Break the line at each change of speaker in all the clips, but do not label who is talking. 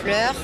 fleurs.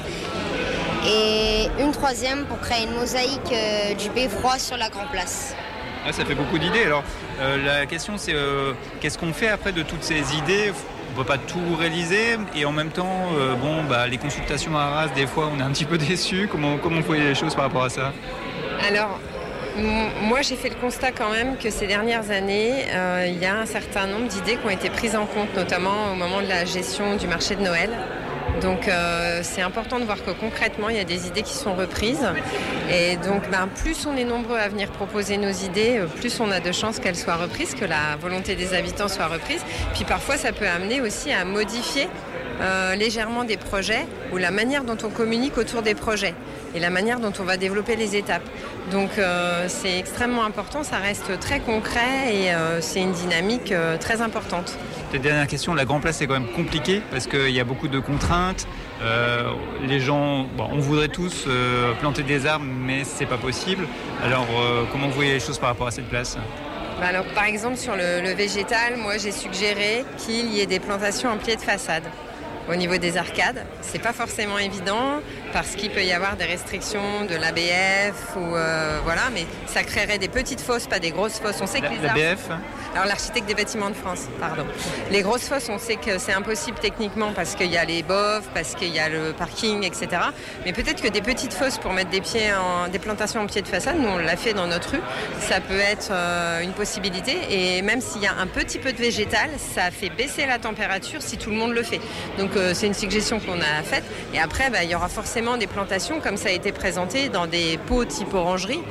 Et une troisième pour créer une mosaïque du beffroi sur la Grand Place.
Ah, ça fait beaucoup d'idées. Alors, la question, c'est qu'est-ce qu'on fait après de toutes ces idées ? On ne peut pas tout réaliser et en même temps, les consultations à Arras, des fois, on est un petit peu déçus. Comment vous voyez les choses par rapport à ça ?
Alors, moi, j'ai fait le constat quand même que ces dernières années, il y a un certain nombre d'idées qui ont été prises en compte, notamment au moment de la gestion du marché de Noël. Donc c'est important de voir que concrètement il y a des idées qui sont reprises et donc plus on est nombreux à venir proposer nos idées, plus on a de chances qu'elles soient reprises, que la volonté des habitants soit reprise. Puis parfois ça peut amener aussi à modifier légèrement des projets ou la manière dont on communique autour des projets et la manière dont on va développer les étapes. Donc c'est extrêmement important, ça reste très concret et c'est une dynamique très importante.
Cette dernière question, la Grand Place c'est quand même compliqué parce qu'il y a beaucoup de contraintes. Les gens, on voudrait tous planter des arbres, mais c'est pas possible. Alors comment vous voyez les choses par rapport à cette place ?
Alors, par exemple, sur le végétal, moi j'ai suggéré qu'il y ait des plantations en pied de façade. Au niveau des arcades, c'est pas forcément évident parce qu'il peut y avoir des restrictions de l'ABF ou mais ça créerait des petites fosses, pas des grosses fosses. On sait que les arbres...
L'ABF ?
Alors l'architecte des bâtiments de France, pardon. Les grosses fosses, on sait que c'est impossible techniquement parce qu'il y a les boves, parce qu'il y a le parking, etc. Mais peut-être que des petites fosses pour mettre des plantations en pied de façade, nous on l'a fait dans notre rue, ça peut être une possibilité. Et même s'il y a un petit peu de végétal, ça fait baisser la température si tout le monde le fait. Donc c'est une suggestion qu'on a faite. Et après, il y aura forcément des plantations comme ça a été présenté dans des pots type orangerie.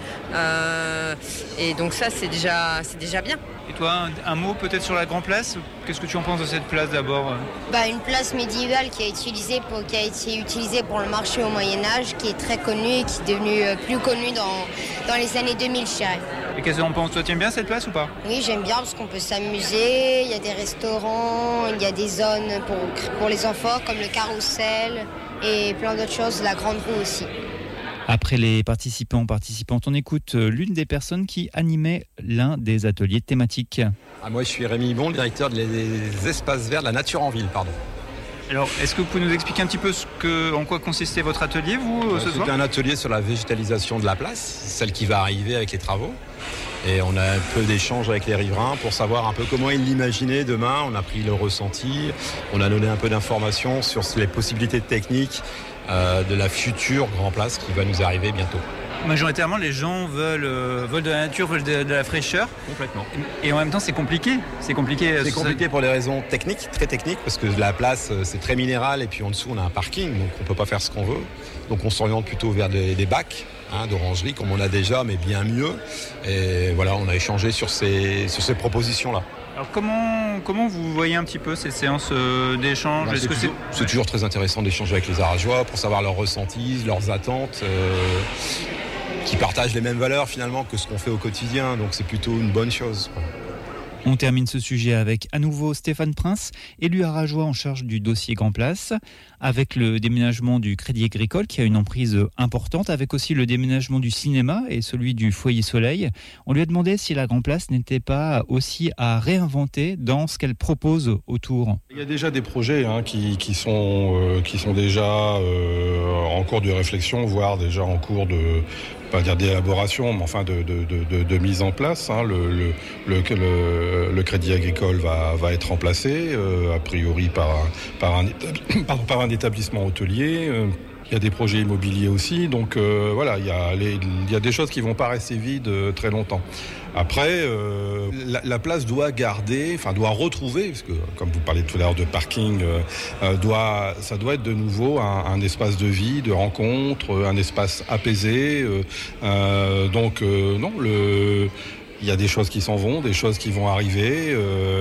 Et donc ça, c'est déjà bien.
Et toi, un mot peut-être sur la Grand Place ? Qu'est-ce que tu en penses de cette place d'abord ?
Une place médiévale qui a été utilisée pour le marché au Moyen-Âge, qui est très connue et qui est devenue plus connue dans les années 2000, je dirais.
Et qu'est-ce que tu en penses ? Toi, tu aimes bien cette place ou pas ?
Oui, j'aime bien parce qu'on peut s'amuser, il y a des restaurants, il y a des zones pour les enfants comme le carrousel et plein d'autres choses, la grande roue aussi.
Après les participantes, on écoute l'une des personnes qui animait l'un des ateliers thématiques.
Moi, je suis Rémi Bon, directeur des espaces verts de la nature en ville, pardon.
Alors, est-ce que vous pouvez nous expliquer un petit peu en quoi consistait votre atelier, vous, ce soir ?
C'est un atelier sur la végétalisation de la place, celle qui va arriver avec les travaux. Et on a un peu d'échanges avec les riverains pour savoir un peu comment ils l'imaginaient demain. On a pris le ressenti, on a donné un peu d'informations sur les possibilités techniques de la future Grand Place qui va nous arriver bientôt.
Majoritairement, les gens veulent de la nature, veulent de la fraîcheur.
Complètement.
Et en même temps, c'est compliqué. C'est compliqué
pour des raisons techniques, très techniques, parce que la place, c'est très minéral, et puis en dessous, on a un parking, donc on ne peut pas faire ce qu'on veut. Donc on s'oriente plutôt vers des bacs d'orangerie, comme on a déjà, mais bien mieux. Et voilà, on a échangé sur ces propositions-là.
Alors comment vous voyez un petit peu ces séances d'échange ?
C'est toujours très intéressant d'échanger avec les Arageois pour savoir leurs ressentis, leurs attentes, qui partagent les mêmes valeurs finalement que ce qu'on fait au quotidien, donc c'est plutôt une bonne chose.
On termine ce sujet avec à nouveau Stéphane Prince, élu arageois en charge du dossier Grand Place, avec le déménagement du Crédit Agricole qui a une emprise importante, avec aussi le déménagement du cinéma et celui du Foyer Soleil. On lui a demandé si la Grand Place n'était pas aussi à réinventer dans ce qu'elle propose autour.
Il y a déjà des projets qui sont déjà en cours de réflexion, voire déjà en cours de pas dire d'élaboration, mais enfin de mise en place. Le Crédit Agricole va être remplacé, a priori par un établissement hôtelier. Il y a des projets immobiliers aussi, donc il y a des choses qui vont pas rester vides très longtemps. Après, la place doit retrouver, parce que comme vous parlez tout à l'heure de parking, ça doit être de nouveau un espace de vie, de rencontre, un espace apaisé. Il y a des choses qui s'en vont, des choses qui vont arriver.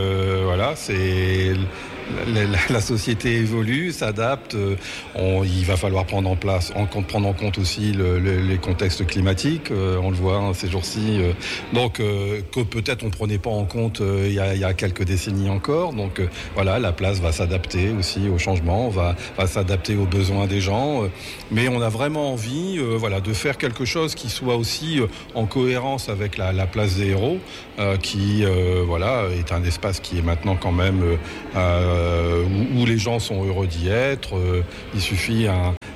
La société évolue, s'adapte. Il va falloir prendre en compte aussi les contextes climatiques. On le voit ces jours-ci. Que peut-être on prenait pas en compte il y a quelques décennies encore. Donc la place va s'adapter aussi au changement, va s'adapter aux besoins des gens. Mais on a vraiment envie, de faire quelque chose qui soit aussi en cohérence avec la place des Héros, qui est un espace qui est maintenant quand même où les gens sont heureux d'y être. Il suffit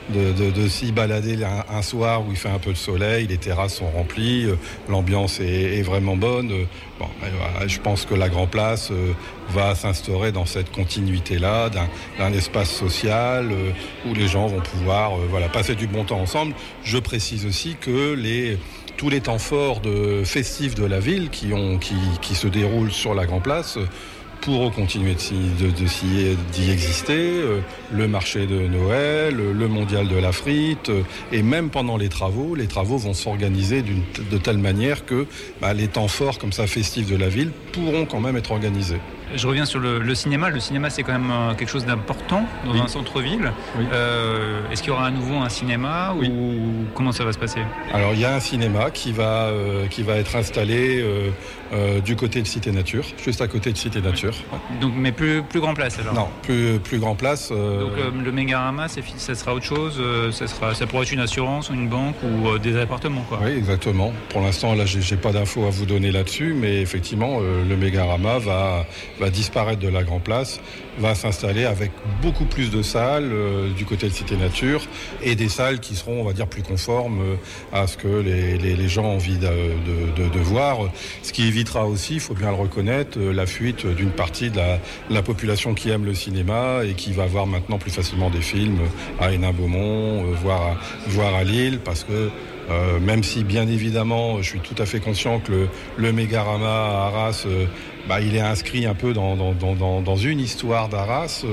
de s'y balader un soir où il fait un peu de soleil, les terrasses sont remplies, l'ambiance est vraiment bonne. Bon, je pense que la Grand Place va s'instaurer dans cette continuité-là d'un espace social où les gens vont pouvoir passer du bon temps ensemble. Je précise aussi que tous les temps forts festifs de la ville qui se déroulent sur la Grand Place pourront continuer d'y exister, le marché de Noël, le mondial de la frite, et même pendant les travaux vont s'organiser de telle manière que les temps forts comme ça festifs de la ville pourront quand même être organisés.
Je reviens sur le cinéma. Le cinéma, c'est quand même quelque chose d'important dans un centre-ville. Oui. Est-ce qu'il y aura à nouveau un cinéma ou comment ça va se passer ? Alors,
il y a un cinéma qui va être installé du côté de Cité Nature, juste à côté de Cité Nature.
Donc, mais plus Grand Place alors ?
Non, plus Grand Place.
Donc, le Mégarama, ça sera autre chose ? Ça pourrait être une assurance ou une banque ou des appartements, quoi.
Oui, exactement. Pour l'instant, là, j'ai pas d'infos à vous donner là-dessus, mais effectivement, le Mégarama va disparaître de la Grand Place, va s'installer avec beaucoup plus de salles du côté de Cité Nature et des salles qui seront, on va dire, plus conformes à ce que les gens ont envie de voir. Ce qui évitera aussi, il faut bien le reconnaître, la fuite d'une partie de la population qui aime le cinéma et qui va voir maintenant plus facilement des films à Hénin-Beaumont, voire à Lille, parce que même si bien évidemment je suis tout à fait conscient que le Mégarama à Arras il est inscrit un peu dans une histoire d'Arras,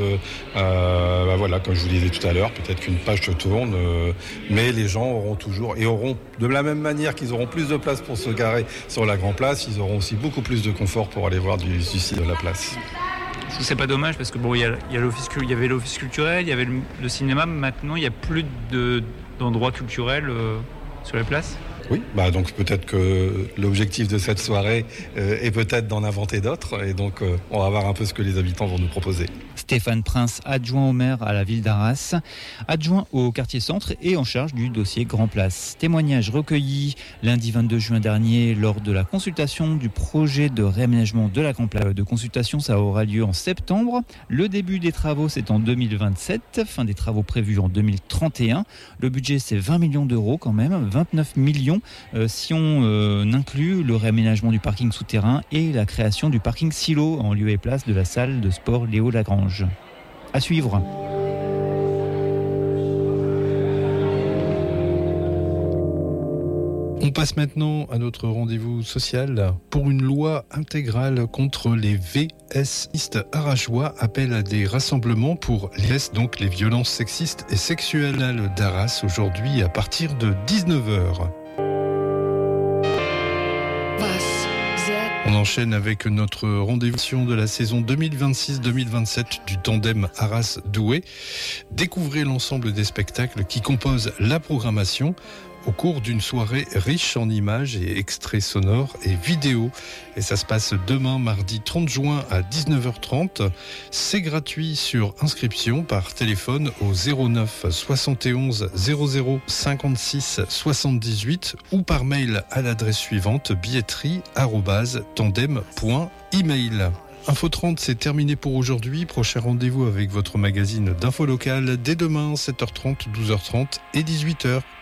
comme je vous disais tout à l'heure, peut-être qu'une page se tourne, mais les gens auront de la même manière qu'ils auront plus de place pour se garer sur la Grand Place, ils auront aussi beaucoup plus de confort pour aller voir du site de la place.
C'est pas dommage parce que il y avait l'office culturel, il y avait le cinéma, maintenant il n'y a plus d'endroits culturels sur les places.
Oui, donc peut-être que l'objectif de cette soirée est peut-être d'en inventer d'autres et donc on va voir un peu ce que les habitants vont nous proposer.
Stéphane Prince, adjoint au maire à la ville d'Arras, adjoint au quartier centre et en charge du dossier Grand Place. Témoignage recueilli lundi 22 juin dernier lors de la consultation du projet de réaménagement de la Grand Place. De consultation, ça aura lieu en septembre. Le début des travaux, c'est en 2027. Fin des travaux prévus en 2031. Le budget, c'est 20 millions d'euros quand même, 29 millions si on inclut le réaménagement du parking souterrain et la création du parking silo en lieu et place de la salle de sport Léo Lagrange. À suivre.
On passe maintenant à notre rendez-vous social. Pour une loi intégrale contre les VSistes arachois appelle à des rassemblements pour les violences sexistes et sexuelles d'Arras aujourd'hui à partir de 19h. On enchaîne avec notre rendez-vous de la saison 2026-2027 du tandem Arras-Douai. Découvrez l'ensemble des spectacles qui composent la programmation au cours d'une soirée riche en images et extraits sonores et vidéos. Et ça se passe demain, mardi 30 juin à 19h30. C'est gratuit sur inscription par téléphone au 09 71 00 56 78 ou par mail à l'adresse suivante billetterie@tandem.email. Info 30, c'est terminé pour aujourd'hui. Prochain rendez-vous avec votre magazine d'info locale dès demain, 7h30, 12h30 et 18h.